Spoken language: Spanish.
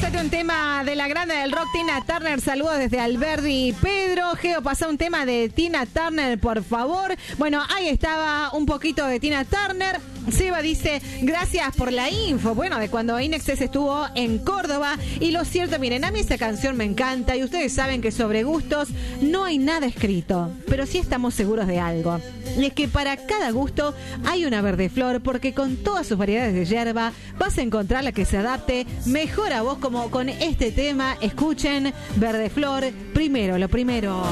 Pásate un tema de la grande del rock, Tina Turner. Saludos desde Alberdi. Pedro, Geo, pasa un tema de Tina Turner, por favor. Bueno, ahí estaba un poquito de Tina Turner. Seba dice, gracias por la info. Bueno, de cuando Inexcess estuvo en Córdoba. Y lo cierto, miren, a mí esta canción me encanta. Y ustedes saben que sobre gustos no hay nada escrito. Pero sí estamos seguros de algo. Y es que para cada gusto hay una verdeflor. Porque con todas sus variedades de hierba vas a encontrar la que se adapte mejor a vos, como con este tema. Escuchen, verdeflor, primero, lo primero.